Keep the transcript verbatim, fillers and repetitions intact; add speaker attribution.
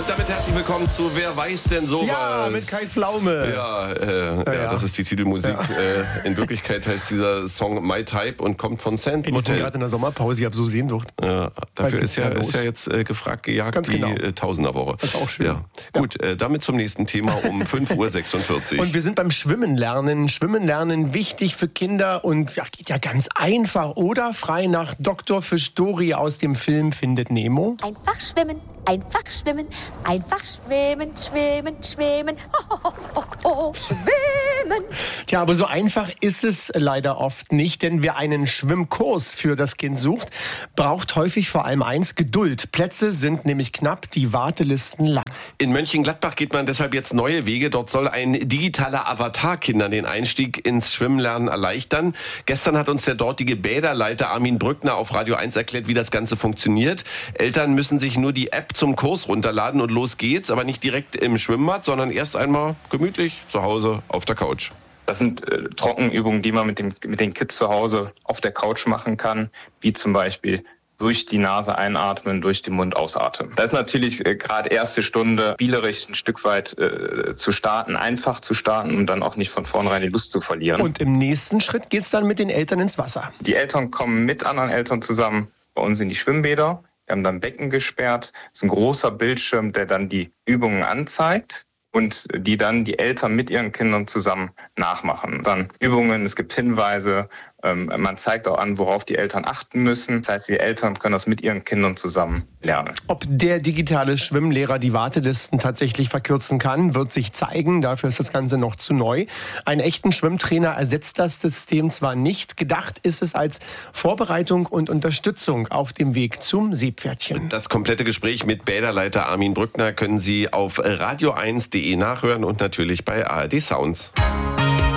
Speaker 1: Und damit herzlich willkommen zu Wer weiß denn sowas?
Speaker 2: Ja, mit Kai Pflaume.
Speaker 1: Ja, äh, ja,
Speaker 2: ja,
Speaker 1: ja, das ist die Titelmusik. Ja. Äh, in Wirklichkeit heißt dieser Song My Type und kommt von Sand
Speaker 2: Motel. Ich bin gerade in der Sommerpause, ich habe so Sehnsucht.
Speaker 1: Ja, dafür ist ja, ist ja jetzt äh, gefragt gejagt, Ganz die genau. äh, Tausenderwoche.
Speaker 2: Das ist auch schön.
Speaker 1: Ja. Ja. Gut, äh, damit zum nächsten Thema um fünf Uhr sechsundvierzig.
Speaker 2: Und wir sind beim Schwimmen lernen. Schwimmen lernen, wichtig für Kinder und ja, geht ja ganz einfach, oder? Frei nach Doktor Fischtori aus dem Film Findet Nemo.
Speaker 3: Einfach schwimmen, einfach schwimmen, einfach schwimmen, schwimmen, schwimmen, ho, ho, ho, ho, schwimmen.
Speaker 2: Tja, aber so einfach ist es leider oft nicht, denn wer einen Schwimmkurs für das Kind sucht, braucht häufig vor allem eins, Geduld. Plätze sind nämlich knapp, die Wartelisten lang.
Speaker 1: In Mönchengladbach geht man deshalb jetzt neue Wege. Dort soll ein digitaler Avatar Kindern den Einstieg ins Schwimmlernen erleichtern. Gestern hat uns der dortige Bäderleiter Armin Brückner auf Radio eins erklärt, wie das Ganze funktioniert. Eltern müssen sich nur die App zum Kurs runterladen und los geht's, aber nicht direkt im Schwimmbad, sondern erst einmal gemütlich zu Hause auf der Couch.
Speaker 4: Das sind äh, Trockenübungen, die man mit, dem, mit den Kids zu Hause auf der Couch machen kann, wie zum Beispiel durch die Nase einatmen, durch den Mund ausatmen. Das ist natürlich äh, gerade erste Stunde spielerisch ein Stück weit äh, zu starten, einfach zu starten, um dann auch nicht von vornherein die Lust zu verlieren.
Speaker 2: Und im nächsten Schritt geht's dann mit den Eltern ins Wasser.
Speaker 4: Die Eltern kommen mit anderen Eltern zusammen bei uns in die Schwimmbäder. Wir haben dann Becken gesperrt. Das ist ein großer Bildschirm, der dann die Übungen anzeigt und die dann die Eltern mit ihren Kindern zusammen nachmachen. Dann Übungen, es gibt Hinweise, ähm, man zeigt auch an, worauf die Eltern achten müssen. Das heißt, die Eltern können das mit ihren Kindern zusammen lernen.
Speaker 2: Ob der digitale Schwimmlehrer die Wartelisten tatsächlich verkürzen kann, wird sich zeigen. Dafür ist das Ganze noch zu neu. Einen echten Schwimmtrainer ersetzt das System zwar nicht. Gedacht ist es als Vorbereitung und Unterstützung auf dem Weg zum Seepferdchen.
Speaker 1: Das komplette Gespräch mit Bäderleiter Armin Brückner können Sie auf radio eins punkt de nachhören und natürlich bei A R D Sounds.